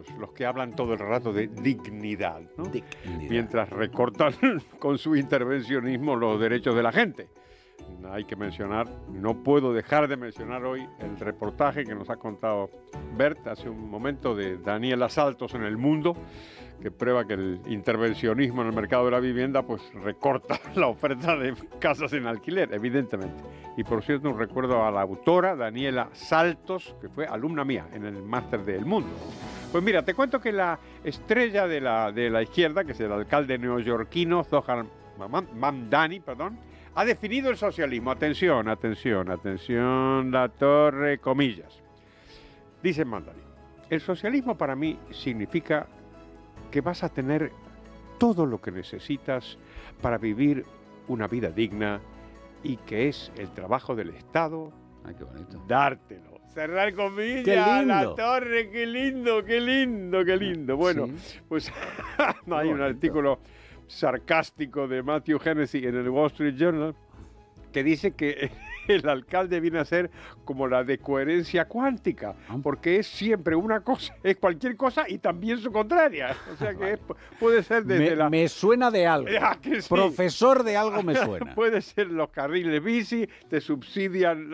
los que hablan todo el rato de dignidad, ¿no? Dignidad. Mientras recortan con su intervencionismo los derechos de la gente. Hay que mencionar, no puedo dejar de mencionar hoy el reportaje que nos ha contado Bert hace un momento de Daniela Saltos en El Mundo, que prueba que el intervencionismo en el mercado de la vivienda pues recorta la oferta de casas en alquiler, evidentemente. Y por cierto, un recuerdo a la autora Daniela Saltos, que fue alumna mía en el máster de El Mundo. Pues mira, te cuento que la estrella de la izquierda, que es el alcalde neoyorquino Zohar Mamdani, ha definido el socialismo. Atención, atención, atención, la torre, comillas. Dice Mamdani, el socialismo para mí significa que vas a tener todo lo que necesitas para vivir una vida digna y que es el trabajo del Estado. Ay, qué bonito. Dártelo. Cerrar comillas. ¡Qué lindo! La torre, qué lindo, qué lindo, qué lindo. Bueno, sí. pues hay un artículo sarcástico de Matthew Hennessy en el Wall Street Journal que dice que el alcalde viene a ser como la de coherencia cuántica, porque es siempre una cosa, es cualquier cosa y también su contraria. O sea que puede ser desde me suena de algo. Que sí. Profesor de algo me suena. Puede ser los carriles bici, te subsidian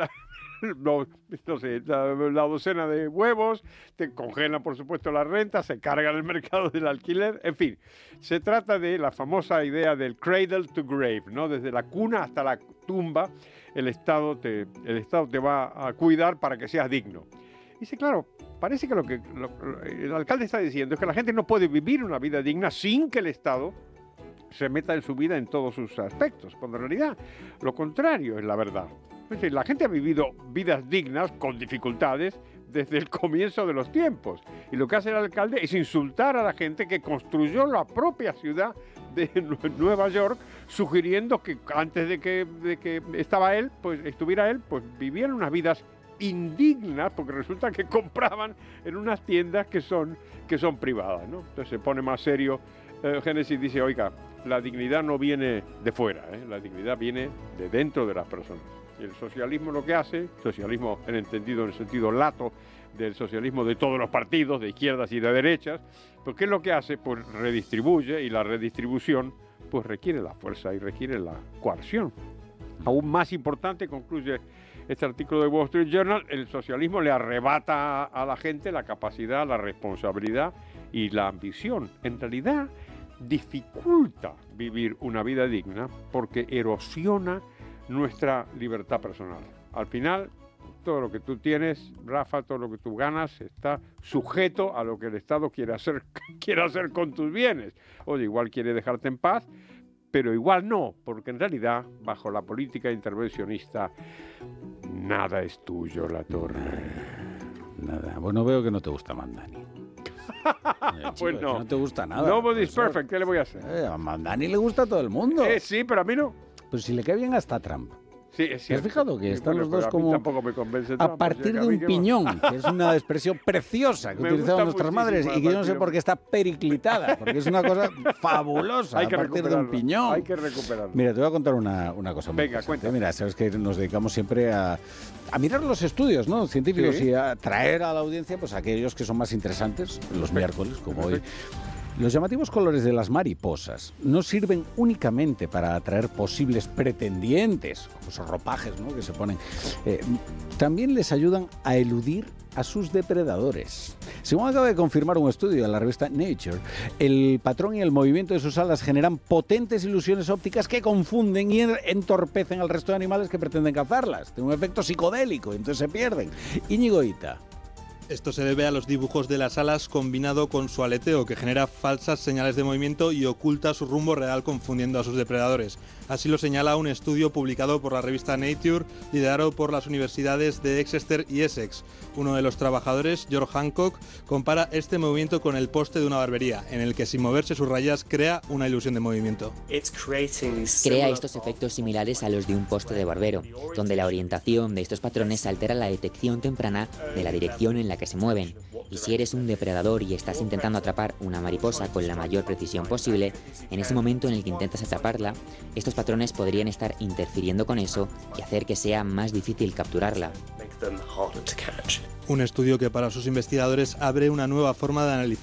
la docena de huevos, te congelan por supuesto la renta, se cargan el mercado del alquiler, en fin. Se trata de la famosa idea del cradle to grave, ¿no? Desde la cuna hasta la tumba, el Estado te va a cuidar para que seas digno. Dice, claro, parece que lo que el alcalde está diciendo es que la gente no puede vivir una vida digna sin que el Estado se meta en su vida en todos sus aspectos, cuando en realidad lo contrario es la verdad. Es decir, la gente ha vivido vidas dignas con dificultades desde el comienzo de los tiempos. Y lo que hace el alcalde es insultar a la gente que construyó la propia ciudad de Nueva York, sugiriendo que antes de que estuviera él, pues vivían unas vidas indignas, porque resulta que compraban en unas tiendas que son privadas, ¿no? Entonces se pone más serio. Génesis dice, oiga, la dignidad no viene de fuera, la dignidad viene de dentro de las personas. Y el socialismo lo que hace, socialismo en el sentido lato del socialismo de todos los partidos, de izquierdas y de derechas, pues ¿qué es lo que hace? Pues redistribuye, y la redistribución pues requiere la fuerza y requiere la coerción. Aún más importante, concluye este artículo de Wall Street Journal, el socialismo le arrebata a la gente la capacidad, la responsabilidad y la ambición. En realidad dificulta vivir una vida digna porque erosiona nuestra libertad personal. Al final, todo lo que tú tienes, Rafa, todo lo que tú ganas, está sujeto a lo que el Estado quiere hacer con tus bienes. Oye, igual quiere dejarte en paz, pero igual no, porque en realidad, bajo la política intervencionista, nada es tuyo, la torre. Nada. Bueno, veo que no te gusta Mamdani. Pues no. No te gusta nada. Nobody's perfect, ¿qué le voy a hacer? A Mamdani le gusta a todo el mundo. Sí, pero a mí no. Pues si le cae bien hasta Trump. Sí, es ¿Te has fijado que están los dos a mí como tampoco me convence a Trump, partir o sea, de a mí un que piñón, que es una expresión preciosa que Me utilizaban gusta nuestras madres muchísimo y que yo no sé partir- por qué está periclitada, porque es una cosa fabulosa Hay que a partir de un recuperarlo. piñón. Hay que recuperarlo. Mira, te voy a contar una cosa muy Venga, interesante. cuéntame. Mira, sabes que nos dedicamos siempre a mirar los estudios, ¿no?, científicos, Sí. y a traer a la audiencia pues aquellos que son más interesantes los miércoles, como hoy. Los llamativos colores de las mariposas no sirven únicamente para atraer posibles pretendientes, como esos ropajes, ¿no?, que se ponen. También les ayudan a eludir a sus depredadores. Según acaba de confirmar un estudio de la revista Nature, el patrón y el movimiento de sus alas generan potentes ilusiones ópticas que confunden y entorpecen al resto de animales que pretenden cazarlas. Tiene un efecto psicodélico y entonces se pierden. Íñigo Ita. Esto se debe a los dibujos de las alas combinado con su aleteo, que genera falsas señales de movimiento y oculta su rumbo real confundiendo a sus depredadores. Así lo señala un estudio publicado por la revista Nature, liderado por las universidades de Exeter y Essex. Uno de los trabajadores, George Hancock, compara este movimiento con el poste de una barbería, en el que sin moverse sus rayas crea una ilusión de movimiento. Crea estos efectos similares a los de un poste de barbero, donde la orientación de estos patrones altera la detección temprana de la dirección en la que se mueven. Y si eres un depredador y estás intentando atrapar una mariposa con la mayor precisión posible, en ese momento en el que intentas atraparla, estos patrones podrían estar interfiriendo con eso y hacer que sea más difícil capturarla. Un estudio que para sus investigadores abre una nueva forma de analizar